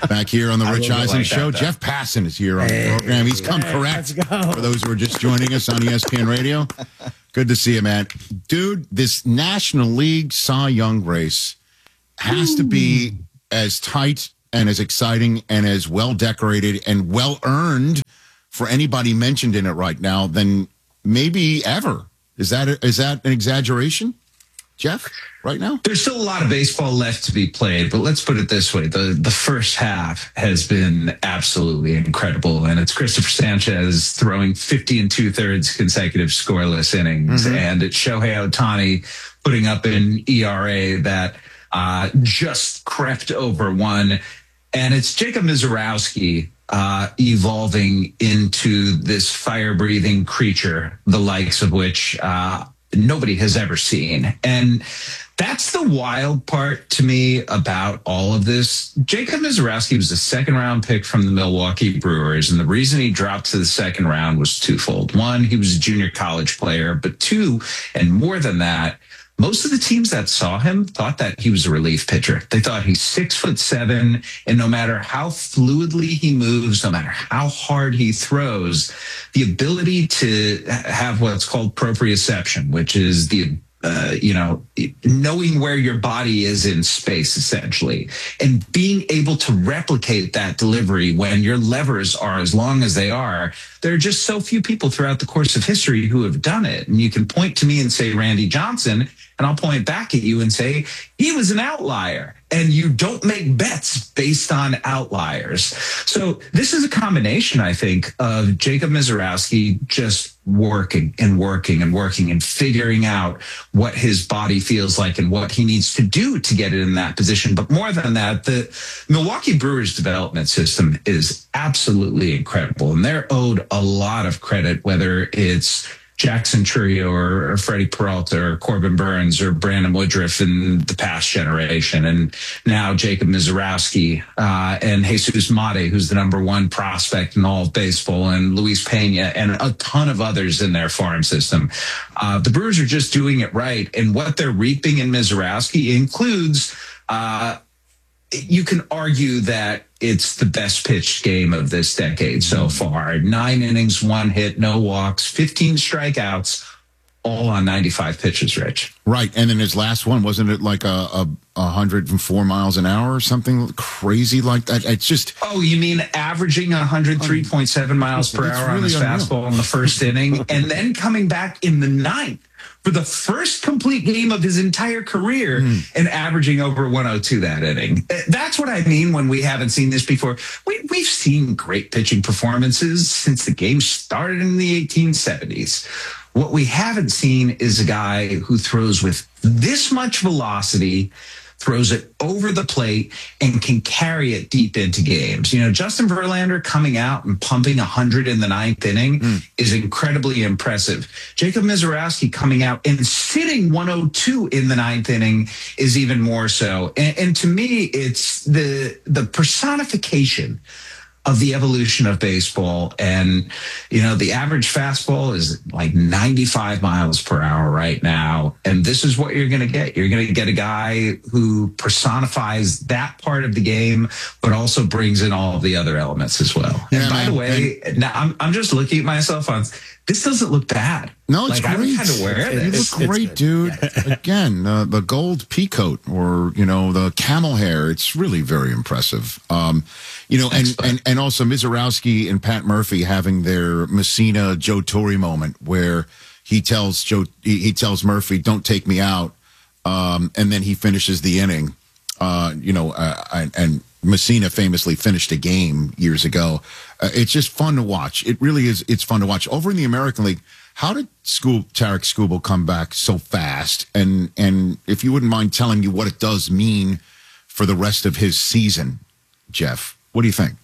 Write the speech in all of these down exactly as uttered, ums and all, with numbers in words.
Back here on the Rich Eisen like Show, that, Jeff Passan is here on hey, the program. He's come hey, correct for those who are just joining us on E S P N Radio. Good to see you, man. Dude, this National League Cy Young race has Ooh. to be as tight and as exciting and as well decorated and well earned for anybody mentioned in it right now than maybe ever. Is that a, is that an exaggeration, Jeff, right now? There's still a lot of baseball left to be played, but let's put it this way. The the first half has been absolutely incredible, and it's Christopher Sanchez throwing fifty and two-thirds consecutive scoreless innings, mm-hmm. and it's Shohei Ohtani putting up an E R A that uh, just crept over one, and it's Jacob Misiorowski uh, evolving into this fire-breathing creature, the likes of which uh, nobody has ever seen. And that's the wild part to me about all of this. Jacob Misiorowski was a second-round pick from the Milwaukee Brewers, and the reason he dropped to the second round was twofold. One, he was a junior college player, but two, and more than that, most of the teams that saw him thought that he was a relief pitcher. They thought he's six foot seven, and no matter how fluidly he moves, no matter how hard he throws, the ability to have what's called proprioception, which is the Uh, you know, knowing where your body is in space, essentially, and being able to replicate that delivery when your levers are as long as they are. There are just so few people throughout the course of history who have done it. And you can point to me and say Randy Johnson, and I'll point back at you and say he was an outlier. And you don't make bets based on outliers. So this is a combination, I think, of Jacob Misiorowski just working and working and working and figuring out what his body feels like and what he needs to do to get it in that position. But more than that, the Milwaukee Brewers development system is absolutely incredible. And they're owed a lot of credit, whether it's Jackson Chourio or, or Freddie Peralta or Corbin Burns or Brandon Woodruff in the past generation. And now Jacob Misiorowski uh, and Jesus Mate, who's the number one prospect in all of baseball, and Luis Pena and a ton of others in their farm system. Uh, the Brewers are just doing it right. And what they're reaping in Misiorowski includes uh, you can argue that it's the best pitched game of this decade so far. Nine innings, one hit, no walks, fifteen strikeouts, all on ninety-five pitches, Rich. Right. And then his last one, wasn't it like a, a, a one hundred four miles an hour or something crazy like that? It's just. Oh, you mean averaging one hundred three point seven miles per hour really on his unreal. fastball in the first inning and then coming back in the ninth for the first complete game of his entire career mm. and averaging over one oh two that inning. That's what I mean when we haven't seen this before. We, we've seen great pitching performances since the game started in the eighteen seventies. What we haven't seen is a guy who throws with this much velocity, throws it over the plate, and can carry it deep into games. You know, Justin Verlander coming out and pumping one hundred in the ninth inning mm. is incredibly impressive. Jacob Misiorowski coming out and sitting one oh two in the ninth inning is even more so. And, and to me, it's the the personification of the evolution of baseball. And, you know, the average fastball is like ninety-five miles per hour right now. And this is what you're going to get. You're going to get a guy who personifies that part of the game, but also brings in all of the other elements as well. Yeah, and by man, the way, and, now I'm, I'm just looking at myself on, this doesn't look bad. No, it's like, great. I'm kind of wear You this. look great, dude. Yeah, Again, uh, the gold peacoat or, you know, the camel hair. It's really very impressive. Um, you know, and, and, and also Misiorowski and Pat Murphy having their Messina Joe Torre moment where he tells Joe, he, he tells Murphy, don't take me out. Um, and then he finishes the inning. Uh, you know, uh, and, and Messina famously finished a game years ago. Uh, it's just fun to watch. It really is. It's fun to watch. Over in the American League, how did School, Tarek Skubal come back so fast? And and if you wouldn't mind telling me what it does mean for the rest of his season, Jeff, what do you think?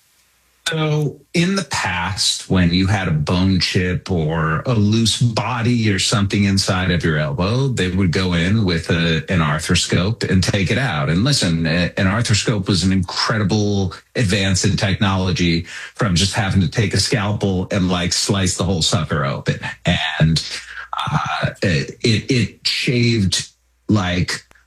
So in the past, when you had a bone chip or a loose body or something inside of your elbow, they would go in with a, an arthroscope and take it out. And listen, an arthroscope was an incredible advance in technology from just having to take a scalpel and like slice the whole sucker open. And uh, it, it shaved like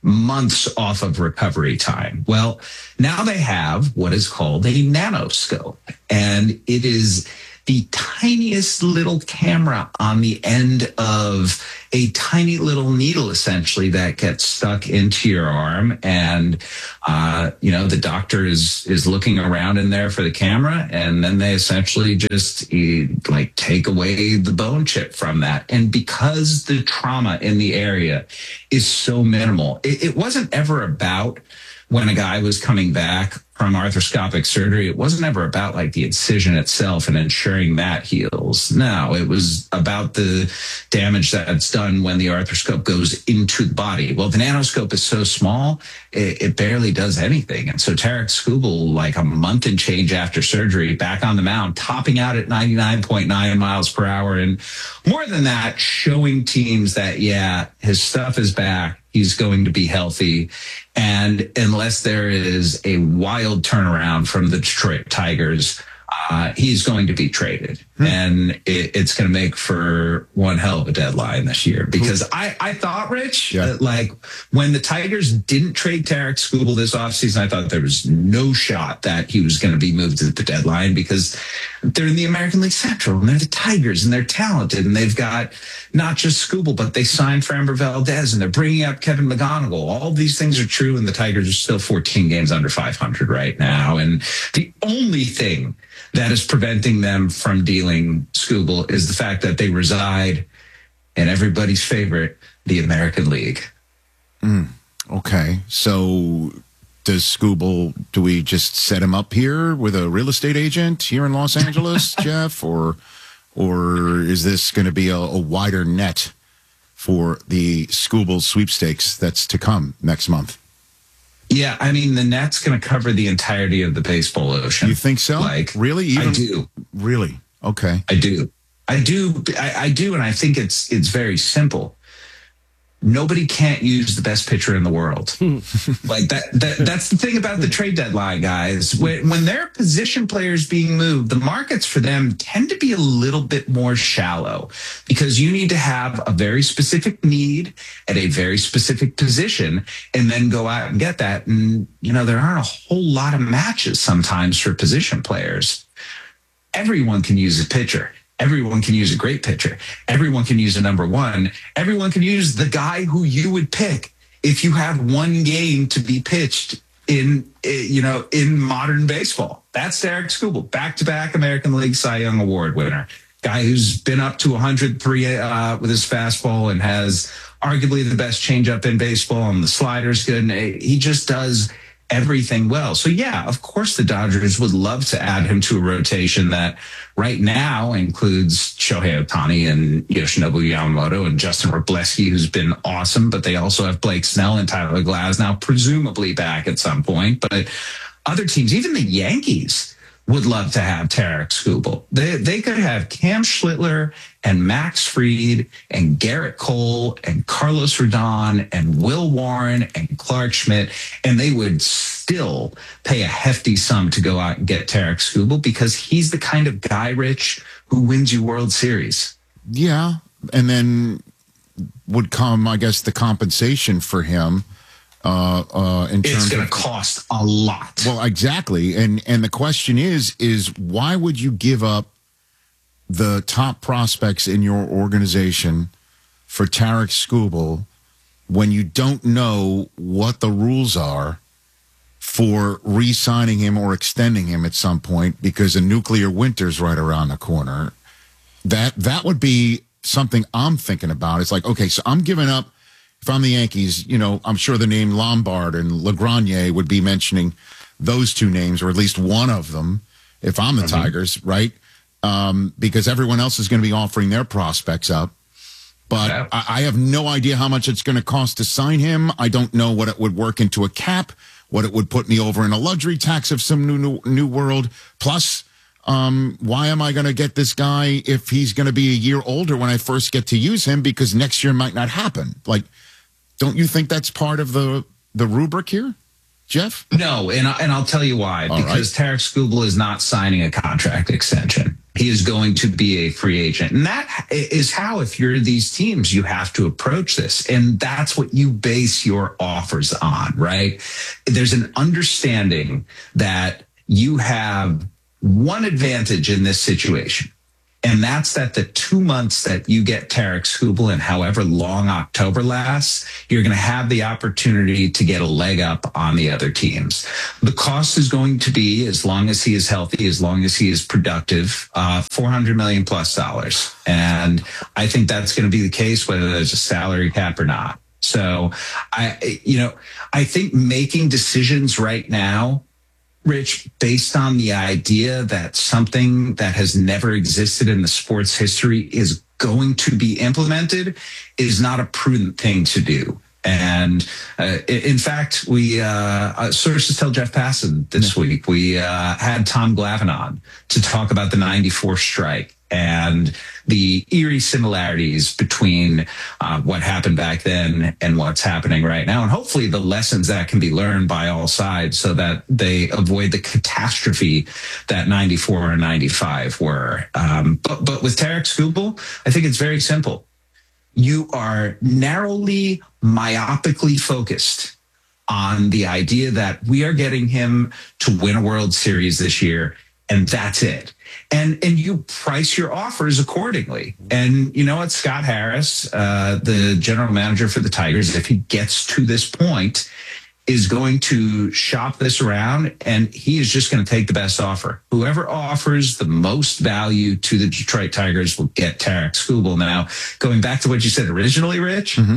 months off of recovery time. Well, now they have what is called a nanoscope, and it is the tiniest little camera on the end of a tiny little needle, essentially, that gets stuck into your arm. And, uh, you know, the doctor is, is looking around in there for the camera, and then they essentially just eh, like take away the bone chip from that. And because the trauma in the area is so minimal, it, it wasn't ever about when a guy was coming back from arthroscopic surgery, it wasn't ever about like the incision itself and ensuring that heals. No, it was about the damage that's done when the arthroscope goes into the body. Well, the nanoscope is so small, it, it barely does anything. And so Tarek Skubal, like a month and change after surgery, back on the mound, topping out at ninety-nine point nine miles per hour. And more than that, showing teams that, yeah, his stuff is back. He's going to be healthy. And unless there is a wild turnaround from the Detroit Tigers, uh, he's going to be traded. Hmm. And it, it's going to make for one hell of a deadline this year. Because I, I thought, Rich, yeah. that like when the Tigers didn't trade Tarek Skubal this offseason, I thought there was no shot that he was going to be moved at the deadline, because they're in the American League Central and they're the Tigers and they're talented and they've got not just Skubal, but they signed Framber Valdez and they're bringing up Kevin McGonigal. All these things are true, and the Tigers are still fourteen games under five hundred right now. And the only thing that is preventing them from dealing Skubal is the fact that they reside in everybody's favorite, the American League. Mm, okay. So does Skubal, do we just set him up here with a real estate agent here in Los Angeles, Jeff? Or or is this going to be a, a wider net for the Skubal sweepstakes that's to come next month? Yeah, I mean, the net's going to cover the entirety of the baseball ocean. You think so? Like, really? Even, I do. Really? Okay. I do. I do. I, I do. And I think it's it's very simple. Nobody can't use the best pitcher in the world. Like that, that. That's the thing about the trade deadline, guys. When, when there are position players being moved, the markets for them tend to be a little bit more shallow, because you need to have a very specific need at a very specific position and then go out and get that. And, you know, there aren't a whole lot of matches sometimes for position players. Everyone can use a pitcher. Everyone can use a great pitcher. Everyone can use a number one. Everyone can use the guy who you would pick if you have one game to be pitched in, you know, in modern baseball. That's Tarek Skubal, back-to-back American League Cy Young Award winner. Guy who's been up to one oh three uh, with his fastball and has arguably the best changeup in baseball, and the slider's good. And he just does everything well. So, yeah, of course the Dodgers would love to add him to a rotation that right now includes Shohei Ohtani and Yoshinobu Yamamoto and Justin Wroblewski, who's been awesome. But they also have Blake Snell and Tyler Glasnow, presumably back at some point. But other teams, even the Yankees, would love to have Tarek Skubal. They they could have Cam Schlittler and Max Fried and Garrett Cole and Carlos Rodon and Will Warren and Clark Schmidt, and they would still pay a hefty sum to go out and get Tarek Skubal, because he's the kind of guy, Rich, who wins you World Series. Yeah, and then would come, I guess, the compensation for him. Uh, uh, in terms it's going to of, cost a lot. Well, exactly. And, and the question is, is why would you give up the top prospects in your organization for Tarek Skubal when you don't know what the rules are for re-signing him or extending him at some point, because a nuclear winter's right around the corner? That, that would be something I'm thinking about. It's like, okay, so I'm giving up. If I'm the Yankees, you know, I'm sure the name Lombard and LaGrenier would be mentioning those two names, or at least one of them, if I'm the mm-hmm. Tigers, right? Um, because everyone else is going to be offering their prospects up. But yeah. I, I have no idea how much it's going to cost to sign him. I don't know what it would work into a cap, what it would put me over in a luxury tax of some new new, new world. Plus, um, why am I going to get this guy if he's going to be a year older when I first get to use him, because next year might not happen? Like, don't you think that's part of the the rubric here, Jeff? No, and, I, and I'll tell you why. All because right. Tarek Skubal is not signing a contract extension. He is going to be a free agent. And that is how, if you're these teams, you have to approach this. And that's what you base your offers on, right? There's an understanding that you have one advantage in this situation. And that's that the two months that you get Tarek Skubal and however long October lasts, you're going to have the opportunity to get a leg up on the other teams. The cost is going to be, as long as he is healthy, as long as he is productive, uh, four hundred million plus dollars. And I think that's going to be the case, whether there's a salary cap or not. So I, you know, I think making decisions right now, Rich, based on the idea that something that has never existed in the sports history is going to be implemented is not a prudent thing to do. And uh, in fact, we uh, sources tell Jeff Passan this week, we uh, had Tom Glavine on to talk about the ninety-four strike and the eerie similarities between uh, what happened back then and what's happening right now. And hopefully the lessons that can be learned by all sides so that they avoid the catastrophe that ninety-four and ninety-five were. Um, but, but with Tarek Skubal, I think it's very simple. You are narrowly, myopically focused on the idea that we are getting him to win a World Series this year, and that's it. And and you price your offers accordingly. And you know what? Scott Harris, uh, the general manager for the Tigers, if he gets to this point, is going to shop this around, and he is just going to take the best offer. Whoever offers the most value to the Detroit Tigers will get Tarek Skubal. Now, going back to what you said originally, Rich, mm-hmm.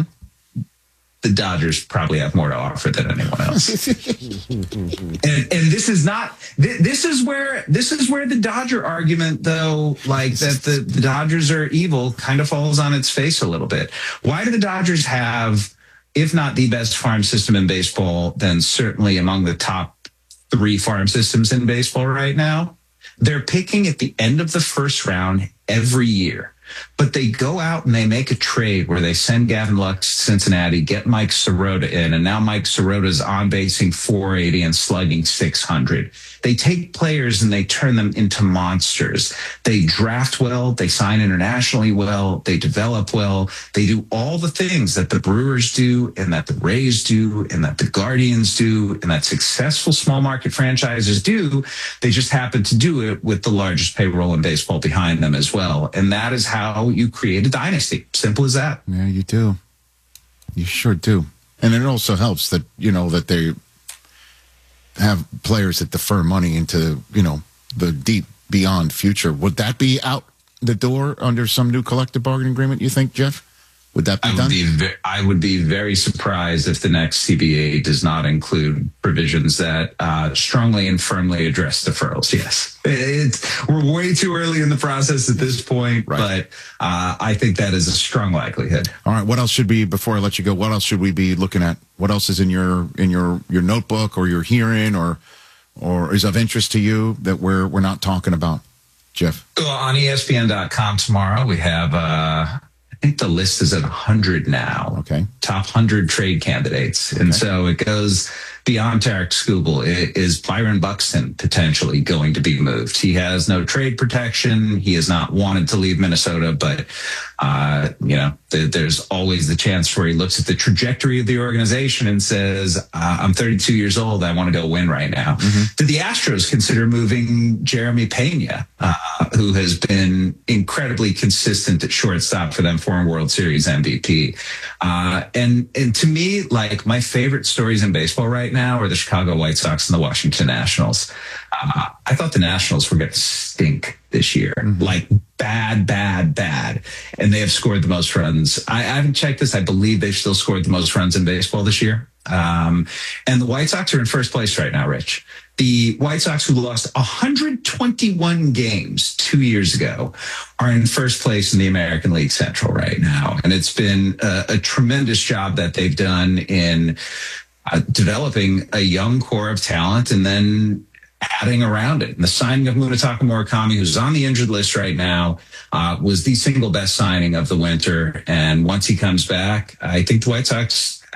the Dodgers probably have more to offer than anyone else. and, and this is not, this is where, this is where the Dodger argument, though, like that the, the Dodgers are evil, kind of falls on its face a little bit. Why do the Dodgers have, if not the best farm system in baseball, then certainly among the top three farm systems in baseball right now? They're picking at the end of the first round every year. But they go out and they make a trade where they send Gavin Lux to Cincinnati, get Mike Sirota in, and now Mike Sirota's on basing four eighty and slugging six hundred. They take players and they turn them into monsters. They draft well, they sign internationally well, they develop well, they do all the things that the Brewers do and that the Rays do and that the Guardians do and that successful small market franchises do. They just happen to do it with the largest payroll in baseball behind them as well. And that is how you create a dynasty. Simple as that. Yeah, you do. You sure do. And it also helps that, you know, that they have players that defer money into, you know, the deep beyond future. Would that be out the door under some new collective bargaining agreement, you think, Jeff? Would that be I would done? Be ve- I would be very surprised if the next C B A does not include provisions that uh, strongly and firmly address deferrals. Yes. It's, we're way too early in the process at this point, right. but uh, I think that is a strong likelihood. All right. What else should we, before I let you go, what else should we be looking at? What else is in your in your, your notebook or your hearing or or is of interest to you that we're we're not talking about, Jeff? Well, on E S P N dot com tomorrow, we have, uh, I think the list is at one hundred now. Okay. Top one hundred trade candidates. And okay. so it goes beyond Tarek Skubal. Is Byron Buxton potentially going to be moved? He has no trade protection. He has not wanted to leave Minnesota, but, uh, you know, th- there's always the chance where he looks at the trajectory of the organization and says, uh, I'm thirty-two years old. I want to go win right now. Mm-hmm. Did the Astros consider moving Jeremy Pena, uh, who has been incredibly consistent at shortstop for them, former World Series M V P? Uh, and, and to me, like, my favorite stories in baseball right now are the Chicago White Sox and the Washington Nationals. Uh, I thought the Nationals were going to stink this year, mm-hmm. like bad, bad, bad. And they have scored the most runs. I, I haven't checked this. I believe they've still scored the most runs in baseball this year. Um, and the White Sox are in first place right now, Rich. The White Sox, who lost one hundred twenty-one games two years ago, are in first place in the American League Central right now. And it's been a, a tremendous job that they've done in uh, developing a young core of talent and then adding around it. And the signing of Munetaka Murakami, who's on the injured list right now, uh, was the single best signing of the winter. And once he comes back, I think the White Sox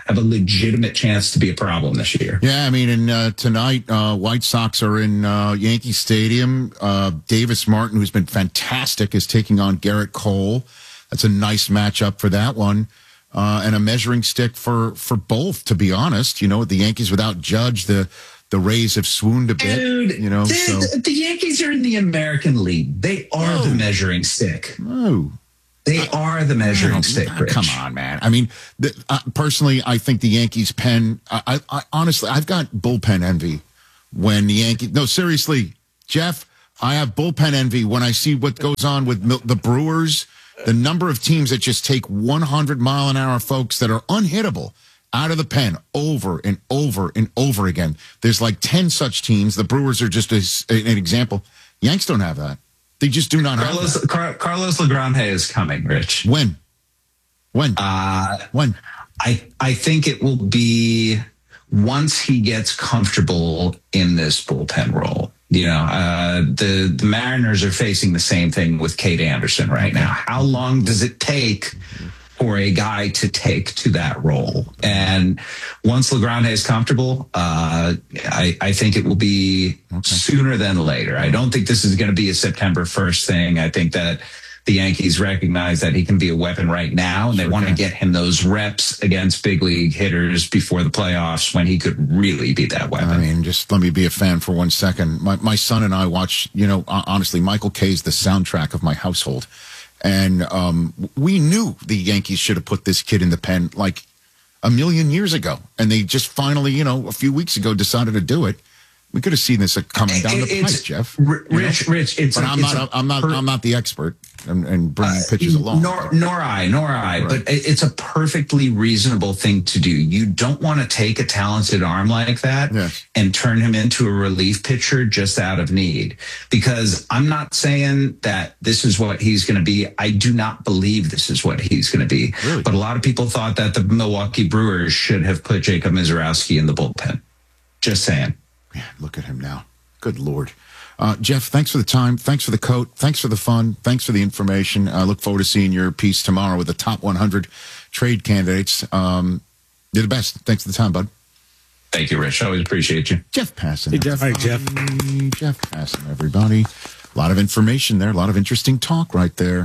have a legitimate chance to be a problem this year. Yeah, I mean, and uh, tonight, uh, White Sox are in uh, Yankee Stadium. Uh, Davis Martin, who's been fantastic, is taking on Garrett Cole. That's a nice matchup for that one. Uh, and a measuring stick for, for both, to be honest. You know, the Yankees without Judge, the the Rays have swooned a bit. Dude, you know, the, so. the Yankees are in the American League. They are oh. the measuring stick. Oh. They are the measuring oh, stick, Rich. Come on, man. I mean, the, uh, personally, I think the Yankees pen, I, I, I honestly, I've got bullpen envy when the Yankees, no, seriously, Jeff, I have bullpen envy when I see what goes on with the Brewers, the number of teams that just take one hundred mile an hour folks that are unhittable out of the pen over and over and over again. There's like ten such teams. The Brewers are just a, an example. Yanks don't have that. They just do not Carlos, have that. Car- Carlos Legrande is coming, Rich. When? When? Uh, when? I, I think it will be once he gets comfortable in this bullpen role. You know, uh, the, the Mariners are facing the same thing with Kate Anderson right now. How long does it take for a guy to take to that role? And once Legrande is comfortable, uh, I, I think it will be okay. sooner than later. I don't think this is going to be a September first thing. I think that the Yankees recognize that he can be a weapon right now, and they sure want can. to get him those reps against big league hitters before the playoffs when he could really be that weapon. I mean, just let me be a fan for one second. My, my son and I watch, you know, honestly, Michael Kay's the soundtrack of my household. And um, we knew the Yankees should have put this kid in the pen like a million years ago. And they just finally, you know, a few weeks ago decided to do it. We could have seen this coming down the pipe, Jeff. Rich, know? Rich, it's but a, I'm it's not. I'm not. Per- I'm not the expert and, and bringing uh, pitches along. Nor, nor I, nor I. Right. But it's a perfectly reasonable thing to do. You don't want to take a talented arm like that yes. and turn him into a relief pitcher just out of need. Because I'm not saying that this is what he's going to be. I do not believe this is what he's going to be. Really? But a lot of people thought that the Milwaukee Brewers should have put Jacob Misiorowski in the bullpen. Just saying. Man, look at him now. Good Lord. Uh, Jeff, thanks for the time. Thanks for the coat. Thanks for the fun. Thanks for the information. I look forward to seeing your piece tomorrow with the top one hundred trade candidates. Um, you're the best. Thanks for the time, bud. Thank you, Rich. I always appreciate you. Jeff Passan. Hey, Jeff. Hi, Jeff. Jeff Passan, everybody. A lot of information there. A lot of interesting talk right there.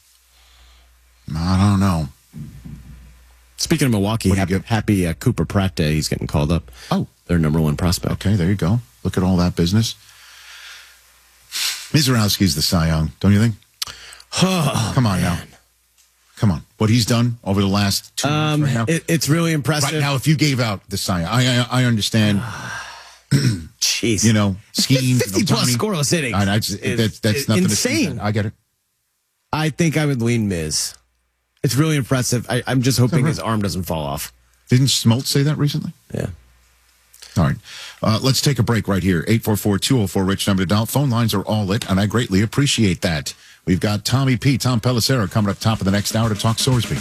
I don't know. Speaking of Milwaukee, happy, happy uh, Cooper Pratt Day. He's getting called up. Oh. Their number one prospect. Okay, there you go. Look at all that business. Misiorowski's the Cy Young, don't you think? Oh, Come on man. now. Come on. What he's done over the last two um, months right now. It, it's really impressive. Right now, if you gave out the Cy Young, I, I, I understand. Jeez. You know, skiing. fifty plus scoreless innings. I, I just, it, that, that's nothing insane. To I get it. I think I would lean Miz. It's really impressive. I, I'm just hoping right? his arm doesn't fall off. Didn't Smoltz say that recently? Yeah. All right. Uh, let's take a break right here. eight four four, two oh four, RICH number to dial. Phone lines are all lit, and I greatly appreciate that. We've got Tommy P, Tom Pelissero, coming up top of the next hour to talk Sorsby.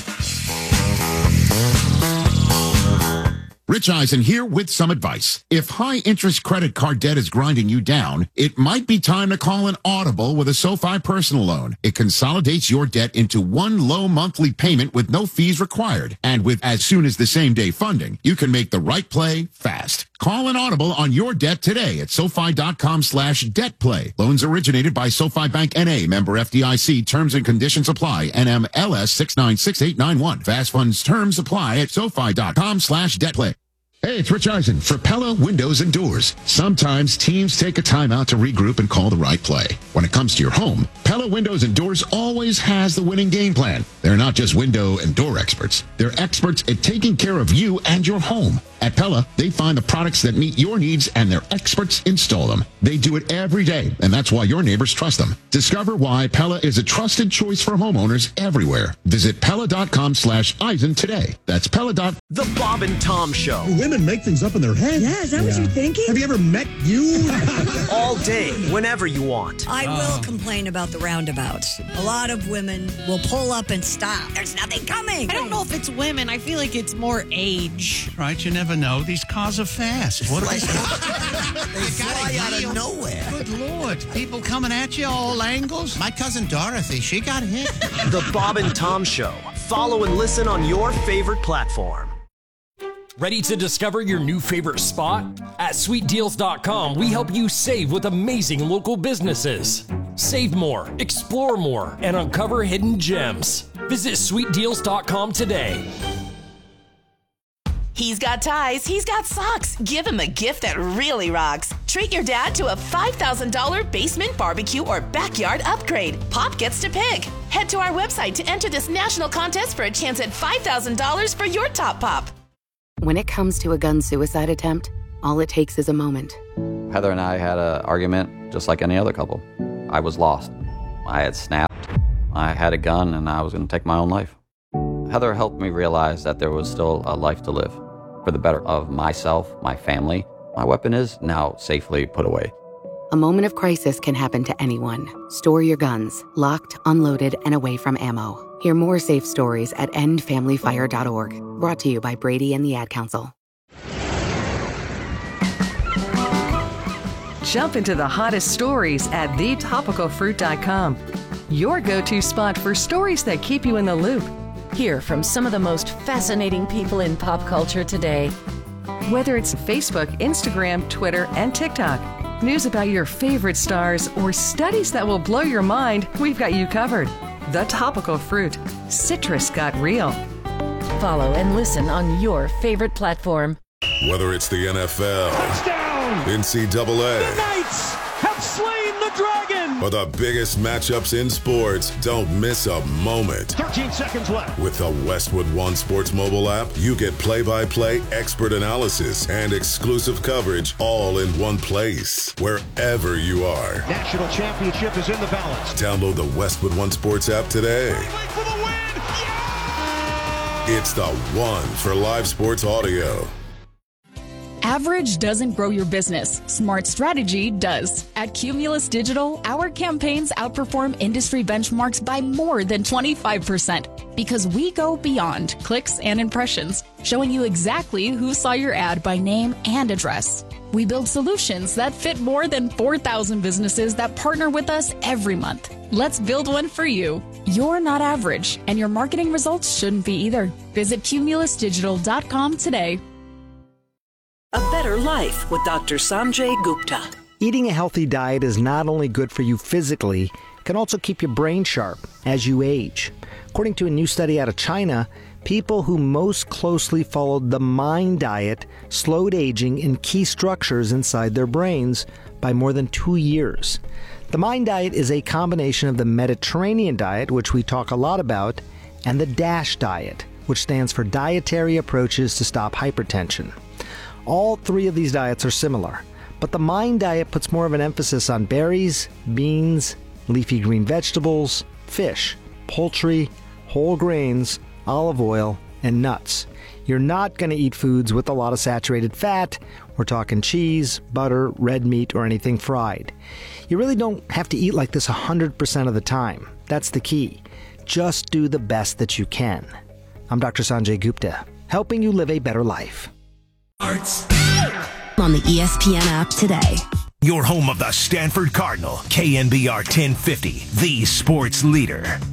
Rich Eisen here with some advice. If high-interest credit card debt is grinding you down, it might be time to call an Audible with a SoFi personal loan. It consolidates your debt into one low monthly payment with no fees required. And with as soon as the same day funding, you can make the right play fast. Call an Audible on your debt today at SoFi.com slash debt play. Loans originated by SoFi Bank N A, member F D I C. Terms and conditions apply. N M L S six nine six eight nine one. Fast funds terms apply at SoFi.com slash debt play. Hey, it's Rich Eisen for Pella Windows and Doors. Sometimes teams take a timeout to regroup and call the right play. When it comes to your home, Pella Windows and Doors always has the winning game plan. They're not just window and door experts. They're experts at taking care of you and your home. At Pella, they find the products that meet your needs and their experts install them. They do it every day, and that's why your neighbors trust them. Discover why Pella is a trusted choice for homeowners everywhere. Visit Pella.com slash Eisen today. That's Pella. The Bob and Tom Show. Women make things up in their head. Yeah, is that yeah. what you're thinking? Have you ever met you? All day, whenever you want. I uh. will complain about the roundabouts. A lot of women will pull up and stop. There's nothing coming. I don't know if it's women. I feel like it's more age. Right, you never know. These cars are fast. What are they? They fly out of nowhere. Good Lord. People coming at you all angles. My cousin Dorothy, she got hit. The Bob and Tom Show. Follow and listen on your favorite platform. Ready to discover your new favorite spot? At sweet deals dot com, we help you save with amazing local businesses. Save more, explore more, and uncover hidden gems. Visit sweet deals dot com today. He's got ties, he's got socks. Give him a gift that really rocks. Treat your dad to a five thousand dollars basement barbecue or backyard upgrade. Pop gets to pick. Head to our website to enter this national contest for a chance at five thousand dollars for your top pop. When it comes to a gun suicide attempt, all it takes is a moment. Heather and I had an argument just like any other couple. I was lost. I had snapped. I had a gun and I was going to take my own life. Heather helped me realize that there was still a life to live for the better of myself, my family. My weapon is now safely put away. A moment of crisis can happen to anyone. Store your guns, locked, unloaded, and away from ammo. Hear more safe stories at end family fire dot org. Brought to you by Brady and the Ad Council. Jump into the hottest stories at the topical fruit dot com. Your go-to spot for stories that keep you in the loop. Hear from some of the most fascinating people in pop culture today. Whether it's Facebook, Instagram, Twitter, and TikTok, news about your favorite stars, or studies that will blow your mind, we've got you covered. The Topical Fruit. Citrus got real. Follow and listen on your favorite platform. Whether it's the N F L, touchdown, N C double A, the Knights have slain the dragon, or the biggest matchups in sports, don't miss a moment. thirteen seconds left. With the Westwood One Sports mobile app, you get play-by-play expert analysis and exclusive coverage all in one place, wherever you are. National championship is in the balance. Download the Westwood One Sports app today. For the win! Yeah! It's the one for live sports audio. Average doesn't grow your business. Smart strategy does. At Cumulus Digital, our campaigns outperform industry benchmarks by more than twenty-five percent because we go beyond clicks and impressions, showing you exactly who saw your ad by name and address. We build solutions that fit more than four thousand businesses that partner with us every month. Let's build one for you. You're not average, and your marketing results shouldn't be either. Visit cumulus digital dot com today. A Better Life with Doctor Sanjay Gupta. Eating a healthy diet is not only good for you physically, it can also keep your brain sharp as you age. According to a new study out of China, people who most closely followed the MIND diet slowed aging in key structures inside their brains by more than two years. The MIND diet is a combination of the Mediterranean diet, which we talk a lot about, and the DASH diet, which stands for Dietary Approaches to Stop Hypertension. All three of these diets are similar, but the MIND diet puts more of an emphasis on berries, beans, leafy green vegetables, fish, poultry, whole grains, olive oil, and nuts. You're not going to eat foods with a lot of saturated fat. We're talking cheese, butter, red meat, or anything fried. You really don't have to eat like this one hundred percent of the time. That's the key. Just do the best that you can. I'm Doctor Sanjay Gupta, helping you live a better life. On the E S P N app today. Your home of the Stanford Cardinal, K N B R ten fifty, the sports leader.